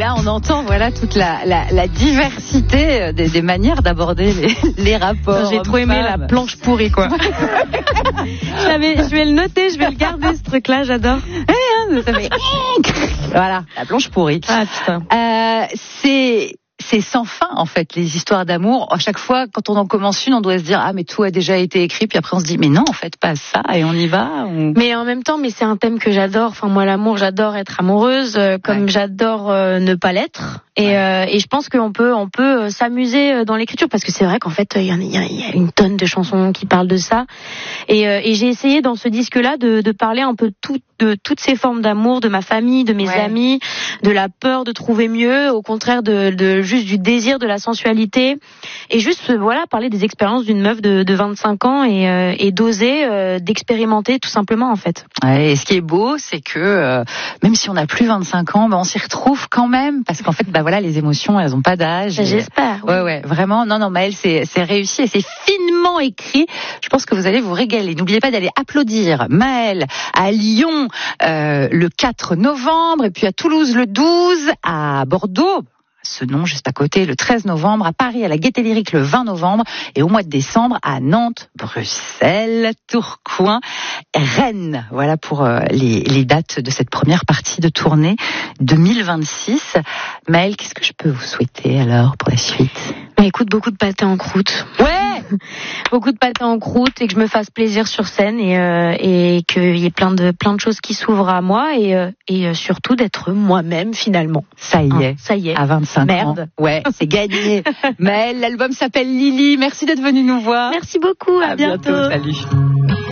là, on entend toute la diversité des manières d'aborder les rapports. J'ai trop aimé la planche pourrie, quoi. Je vais le noter, je vais le garder, ce truc-là, j'adore. Ça fait... Voilà, la planche pourrie. Ah, putain. C'est sans fin, en fait, les histoires d'amour. À chaque fois, quand on en commence une, on doit se dire, mais tout a déjà été écrit. Puis après, on se dit, mais non, en fait, pas ça. Et on y va. Mais en même temps, c'est un thème que j'adore. Enfin, moi, l'amour, j'adore être amoureuse, comme j'adore ne pas l'être. Et je pense qu'on peut s'amuser dans l'écriture, parce que c'est vrai qu'en fait, il y a une tonne de chansons qui parlent de ça. Et j'ai essayé dans ce disque-là de parler un peu de toutes ces formes d'amour, de ma famille, de mes amis, de la peur de trouver mieux, au contraire de juste du désir, de la sensualité, et juste parler des expériences d'une meuf de 25 ans et d'oser d'expérimenter tout simplement, en fait. Ouais, et ce qui est beau, c'est que même si on n'a plus 25 ans, on s'y retrouve quand même, parce qu'en fait les émotions, elles ont pas d'âge. J'espère. Oui. Ouais, vraiment. Non, Maëlle, c'est réussi et c'est finement écrit. Je pense que vous allez vous régaler. N'oubliez pas d'aller applaudir Maëlle à Lyon le 4 novembre, et puis à Toulouse le 12, à Bordeaux, ce nom juste à côté, le 13 novembre, à Paris à la Gaîté Lyrique le 20 novembre, et au mois de décembre à Nantes, Bruxelles, Tourcoing, Rennes. Voilà pour les dates de cette première partie de tournée 2026. Maëlle, qu'est-ce que je peux vous souhaiter alors pour la suite? Écoute, beaucoup de pâté en croûte. Ouais. Beaucoup de pâté en croûte, et que je me fasse plaisir sur scène, et qu'il y ait plein de choses qui s'ouvrent à moi, et surtout d'être moi-même finalement. Ça y est. Ça y est. À 25 Merde. ans. Ouais, c'est gagné. Maëlle, l'album s'appelle Lily. Merci d'être venue nous voir. Merci beaucoup. À bientôt. Salut.